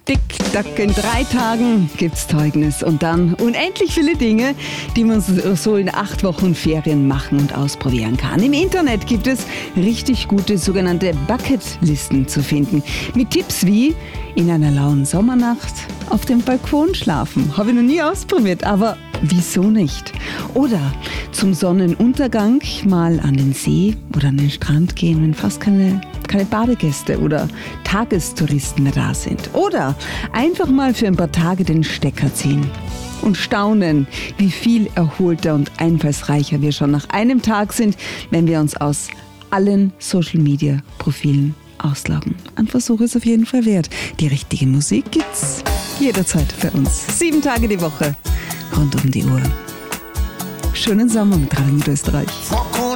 Tick-Tack, in 3 Tagen gibt's Zeugnis und dann unendlich viele Dinge, die man so in 8 Wochen Ferien machen und ausprobieren kann. Im Internet gibt es richtig gute sogenannte Bucketlisten zu finden. Mit Tipps wie in einer lauen Sommernacht auf dem Balkon schlafen. Habe ich noch nie ausprobiert, aber wieso nicht? Oder zum Sonnenuntergang mal an den See oder an den Strand gehen, wenn fast keine Badegäste oder Tagestouristen mehr da sind. Oder einfach mal für ein paar Tage den Stecker ziehen und staunen, wie viel erholter und einfallsreicher wir schon nach einem Tag sind, wenn wir uns aus allen Social-Media-Profilen ausloggen. Ein Versuch ist auf jeden Fall wert. Die richtige Musik gibt's jederzeit bei uns. 7 Tage die Woche, rund um die Uhr. Schönen Sommer mit Radio Österreich.